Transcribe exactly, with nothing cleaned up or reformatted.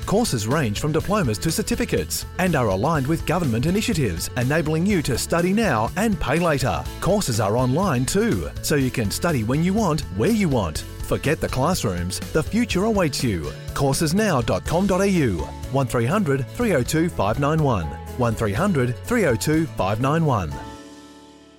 Courses range from diplomas to certificates and are aligned with government initiatives, enabling you to study now and pay later. Courses are online too, so you can study when you want, where you want. Forget the classrooms, the future awaits you. courses now dot com dot a u, one three hundred three oh two five nine one, one three hundred three oh two five nine one.